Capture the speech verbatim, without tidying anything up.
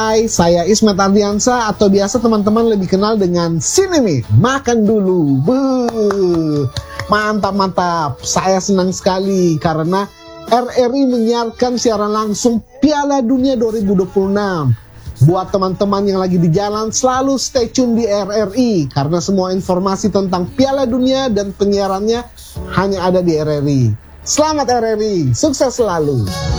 Hai, saya Ismet Ardiansa atau biasa teman-teman lebih kenal dengan Sinemi. Makan dulu. Buh. Mantap, mantap. Saya senang sekali karena R R I menyiarkan siaran langsung Piala Dunia dua ribu dua puluh enam. Buat teman-teman yang lagi di jalan, selalu stay tune di R R I karena semua informasi tentang Piala Dunia dan penyiarannya hanya ada di R R I. Selamat R R I, sukses selalu.